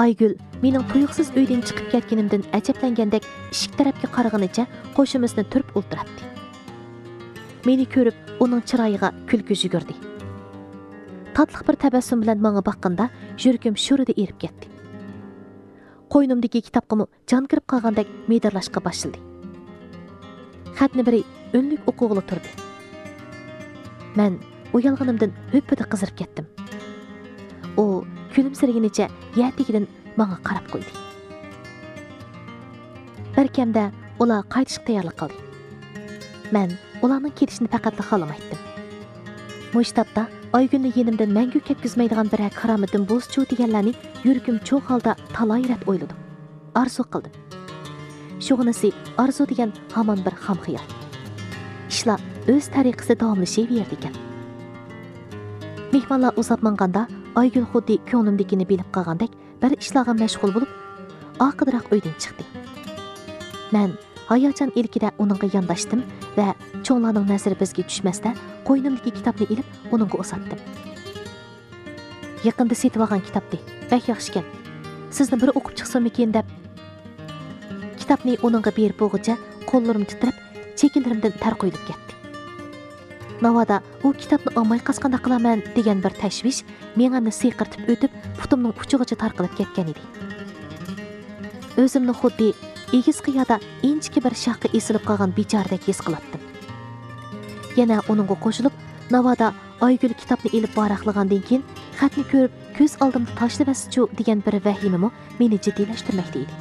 Aygül mening tuyuqsiz uydan chiqib ketganimdan ajablangandek ishik tarafga qaraganicha qo'shimizni turib o'ltiradi. Meni ko'rib, uning chiroyiga kulgi yugurdi. Tatliq bir tabassum bilan menga baqqanda yuragim sho'rida erib ketdi. Qo'ynimdagi kitobga jon kirib qolgandek medirlashga boshladi. Xatni biri o'nlik o'qig'ili turdi. Men uyalganimdan höppida qizirib ketdim. U kulimsiraganicha yatigidan menga qarab qo'ydi. Barkamda ular qaytishga tayyorlik qildi. Men ularning ketishini faqatla xolamaydim. Mushtabda Aygülni yenimdan mangu ketkizmaydigan bir karomatim bo'lsa deganlarni yuragim cho'q holda talay-rat o'yladim. Arzu qildim. Shug'inasi arzu degan hamon bir xam xiyol. Ishlar o'z tariqasida davomlashaverdi ekan. Mehmonlar uzab manganda Aygül xuddi ko'nglimdagini bilib qolgandek bir ishlarga mashg'ul bo'lib, oqidiroq uydan chiqdi. Men hayajon ilkida uningga yondashdim va cho'nglarning nazari bizga tushmasda qo'ynimdagi kitobni ilib uningga uzatdim. Yaqinda setib olgan kitobdi. Bak yaxshi ekan. Sizni biri o'qib chiqsamikin deb kitobni uningga berib bo'g'icha qo'llarim titrab, chekinlarimdan tar qo'yilib ketdi. Navada u kitobni olmay qasqanda qilaman degan bir tashvish menga siyqirtib o'tib, putimning uchigacha tarqalib ketgan edi. O'zimni xuddi egiz qiyoda inchki bir shaqqa esilib qolgan bechoradek his qilatdim. Yana uningga qo'shilib, navada Aygül kitobni ilib baraqlagandan keyin xatni ko'rib, ko'z oldimda tashlabasichu degan bir vahimimi meni jiddiylashtirmoqda edi.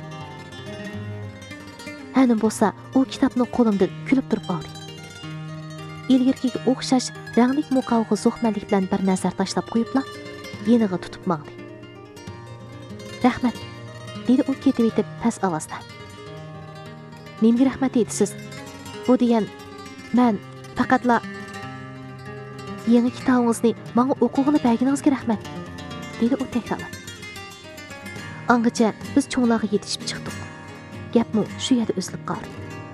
Hanim bo'lsa, u kitobni qo'limdan kulib turib oldi. Ilgirkiga o'xshash ranglik muqovga zo'xmalik bilan bir nazar tashlab qo'yibla, yeniga tutib mangdi. Rahmat, dedi u ketib etib past ovozda. Menga rahmat etasiz. Bu degan men faqatla yangi kitobingizni menga o'qig'ini berganingizga rahmat, dedi u takrorlab. Angacha biz cho'nglarga yetishib chiqdik. Gapmi shu yerda uzilib qoldi.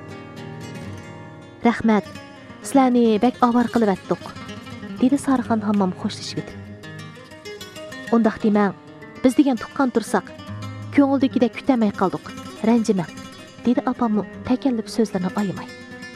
Rahmat, sizlarni bak avar qilib atdik, dedi Sarxon hammom xo'shlashib etib. Undaq demang, biz degan tuqqan tursak, ko'ngildagidek kutamay qoldik. Ranjimang, dedi opamni takalluf so'zlarini ayamay.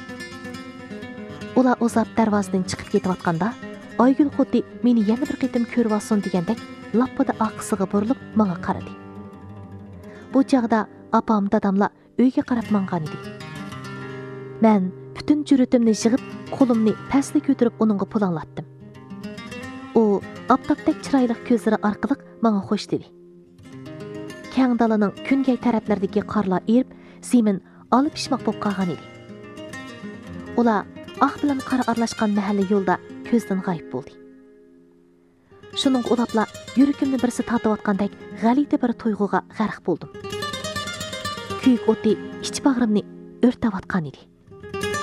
Ular uzab darvozadan chiqib ketayotganda, Aygül xuddi meni yana bir qitim ko'rib olsin degandek lappada oqisiga burilib menga qaradi. Bu chaqda opam dadamlar uyga qarab mangan edi. Men butun juritimni yig'ib, qo'limni pastga ko'tarib uningga pulanglatdim. U oftobdek chiroyli ko'zlari orqali menga xo'sh dedi. Kang dalaning kungay taraflaridagi qorlar erib, zemin olib pishmoq bo'lib qolgan edi. Ular oq bilan qora aralashgan mahalla yo'lda ko'zdan g'oyib bo'ldi. Shuning ulabla yuragimni birsi tortayotgandek g'alati bir tuyg'uga g'arq bo'ldim. Kuyik o'ti ich bag'rimni o'rtayotgan edi.